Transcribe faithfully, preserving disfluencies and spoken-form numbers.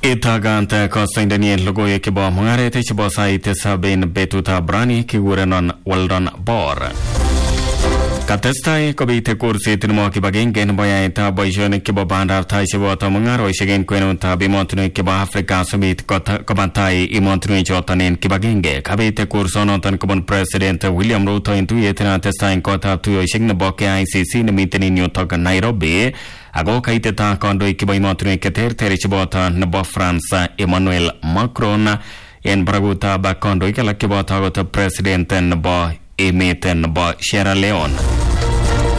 Itaganta Constantinian Logoya Kibo Marete Chibosai Sabin Betuta Brani Kigurenon Waldon Bor. Katestai Kobite Kursi Tinmoki Bagingen Boyata Boyjon Kibo Banda Taishibota Mungaro Shigen Quenunta Bimontunu Kiba Africa Summit Kobantai Imontunu Jotanin Kibagenge Kabite Kursonotan Kubon President William Ruto into Yetina Testain Kota to Shignaboke I C C meeting in Yotoka Nairobi. Ago kaiteta kondo ikiba imontunu keter terishibota nabo France Emmanuel Macron en braguta ba kondo ikala kibota gota president nabo emeten nabo Sierra Leone.